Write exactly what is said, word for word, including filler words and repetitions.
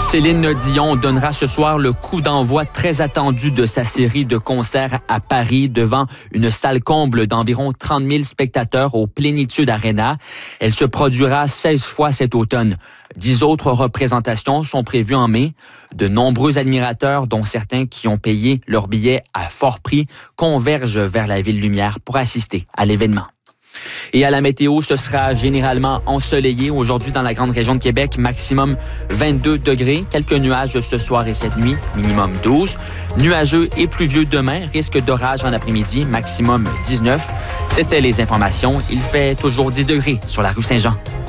Céline Dion donnera ce soir le coup d'envoi très attendu de sa série de concerts à Paris devant une salle comble d'environ trente mille spectateurs au Plénitude Arena. Elle se produira seize fois cet automne. Dix autres représentations sont prévues en mai. De nombreux admirateurs, dont certains qui ont payé leur billet à fort prix, convergent vers la Ville Lumière pour assister à l'événement. Et à la météo, ce sera généralement ensoleillé aujourd'hui dans la grande région de Québec, maximum vingt-deux degrés. Quelques nuages ce soir et cette nuit, minimum douze. Nuageux et pluvieux demain, risque d'orage en après-midi, maximum dix-neuf. C'était les informations. Il fait toujours dix degrés sur la rue Saint-Jean.